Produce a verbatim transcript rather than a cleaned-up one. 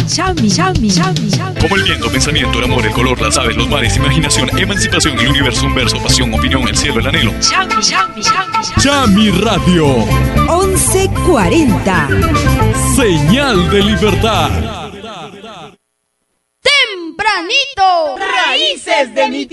Chami, chami, chami, chami. Como el viento, pensamiento, el amor, el color, las aves, los mares, imaginación, emancipación, el universo, un verso, pasión, opinión, el cielo, el anhelo. Chami, chami, chami, chami. Chami Radio. once cuarenta. Señal de libertad. Tempranito. Raíces de mi